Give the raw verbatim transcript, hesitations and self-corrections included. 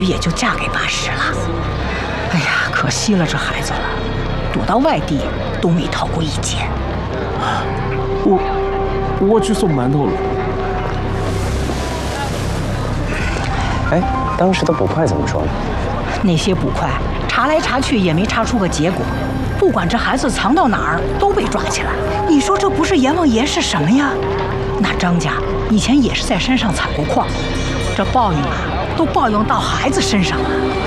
也就嫁给八十了。哎呀，可惜了这孩子了，躲到外地都没逃过一劫。 我我去送馒头了。 哎，当时的捕快怎么说呢？ 那些捕快查来查去也没查出个结果，不管这孩子藏到哪儿，都被抓起来。你说这不是阎王爷是什么呀？那张家以前也是在山上采过矿，这报应啊，都报应到孩子身上了。